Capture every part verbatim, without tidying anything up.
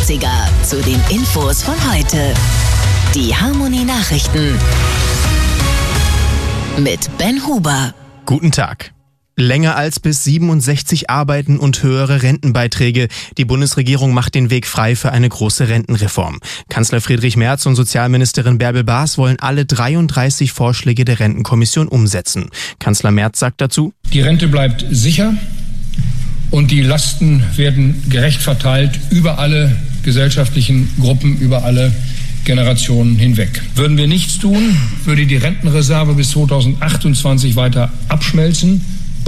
achtziger zu den Infos von heute. Die Harmony Nachrichten mit Ben Huber. Guten Tag. Länger als bis siebenundsechzig arbeiten und höhere Rentenbeiträge. Die Bundesregierung macht den Weg frei für eine große Rentenreform. Kanzler Friedrich Merz und Sozialministerin Bärbel Baas wollen alle dreiunddreißig Vorschläge der Rentenkommission umsetzen. Kanzler Merz sagt dazu: Die Rente bleibt sicher und die Lasten werden gerecht verteilt über alle gesellschaftlichen Gruppen, über alle Generationen hinweg. Würden wir nichts tun, würde die Rentenreserve bis zweitausendachtundzwanzig weiter abschmelzen.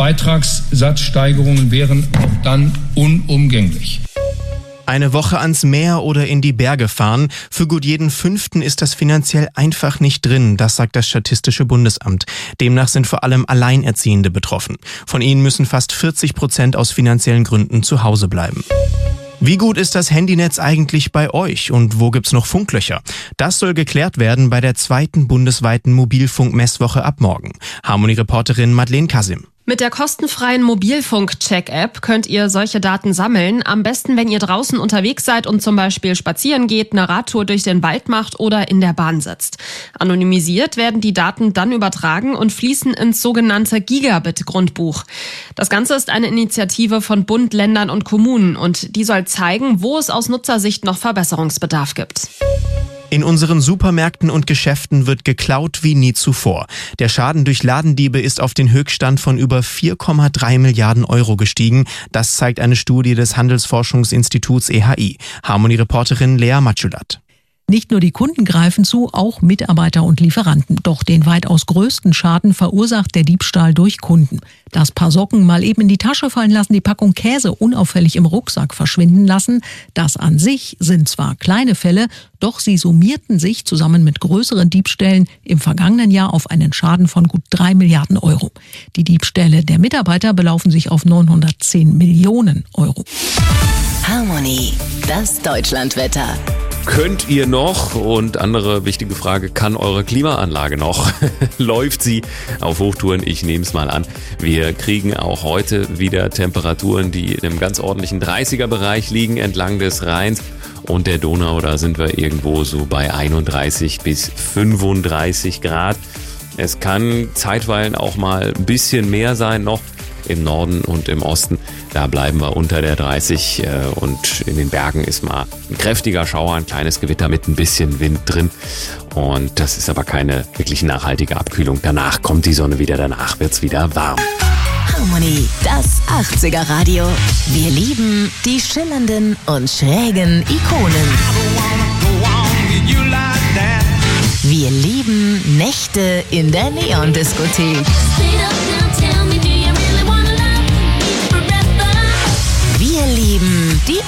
Beitragssatzsteigerungen wären auch dann unumgänglich. Eine Woche ans Meer oder in die Berge fahren. Für gut jeden Fünften ist das finanziell einfach nicht drin, das sagt das Statistische Bundesamt. Demnach sind vor allem Alleinerziehende betroffen. Von ihnen müssen fast vierzig Prozent aus finanziellen Gründen zu Hause bleiben. Wie gut ist das Handynetz eigentlich bei euch und wo gibt's noch Funklöcher? Das soll geklärt werden bei der zweiten bundesweiten Mobilfunk-Messwoche ab morgen. Harmony-Reporterin Madeleine Kasim. Mit der kostenfreien Mobilfunk-Check-App könnt ihr solche Daten sammeln. Am besten, wenn ihr draußen unterwegs seid und zum Beispiel spazieren geht, eine Radtour durch den Wald macht oder in der Bahn sitzt. Anonymisiert werden die Daten dann übertragen und fließen ins sogenannte Gigabit-Grundbuch. Das Ganze ist eine Initiative von Bund, Ländern und Kommunen und die soll zeigen, wo es aus Nutzersicht noch Verbesserungsbedarf gibt. In unseren Supermärkten und Geschäften wird geklaut wie nie zuvor. Der Schaden durch Ladendiebe ist auf den Höchststand von über vier Komma drei Milliarden Euro gestiegen. Das zeigt eine Studie des Handelsforschungsinstituts E H I. Harmony-Reporterin Lea Matschulat. Nicht nur die Kunden greifen zu, auch Mitarbeiter und Lieferanten. Doch den weitaus größten Schaden verursacht der Diebstahl durch Kunden. Das Paar Socken mal eben in die Tasche fallen lassen, die Packung Käse unauffällig im Rucksack verschwinden lassen. Das an sich sind zwar kleine Fälle, doch sie summierten sich zusammen mit größeren Diebstählen im vergangenen Jahr auf einen Schaden von gut drei Milliarden Euro. Die Diebstähle der Mitarbeiter belaufen sich auf neunhundertzehn Millionen Euro. Harmony, das Deutschlandwetter. Könnt ihr noch? Und andere wichtige Frage, kann eure Klimaanlage noch? Läuft sie auf Hochtouren? Ich nehme es mal an. Wir kriegen auch heute wieder Temperaturen, die im ganz ordentlichen dreißiger-Bereich liegen entlang des Rheins und der Donau. Da sind wir irgendwo so bei einunddreißig bis fünfunddreißig Grad. Es kann zeitweilig auch mal ein bisschen mehr sein noch. Im Norden und im Osten, da bleiben wir unter der dreißig und in den Bergen ist mal ein kräftiger Schauer, ein kleines Gewitter mit ein bisschen Wind drin und das ist aber keine wirklich nachhaltige Abkühlung. Danach kommt die Sonne wieder, danach wird's wieder warm. Harmony, das achtziger-Radio. Wir lieben die schillernden und schrägen Ikonen. Wir lieben Nächte in der Neon-Diskothek.